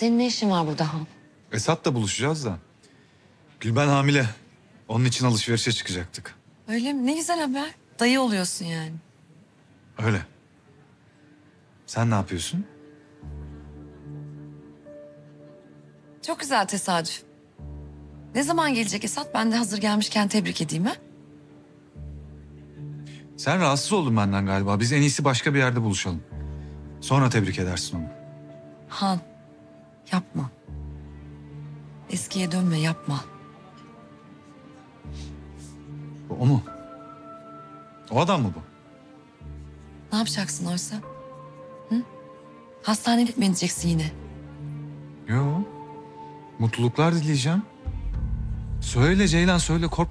Senin ne işin var burada Han? Esat'la buluşacağız da. Gülben hamile. Onun için alışverişe çıkacaktık. Öyle mi? Ne güzel haber. Dayı oluyorsun yani. Öyle. Sen ne yapıyorsun? Çok güzel tesadüf. Ne zaman gelecek Esat? Ben de hazır gelmişken tebrik edeyim ha? Sen rahatsız oldun benden galiba. Biz en iyisi başka bir yerde buluşalım. Sonra tebrik edersin onu. Han, yapma. Eskiye dönme, yapma. O mu? O adam mı bu? Ne yapacaksın oysa? Hı? Hastanelik mi edeceksin yine? Yo. Mutluluklar dileyeceğim. Söyle Ceylan söyle korkma.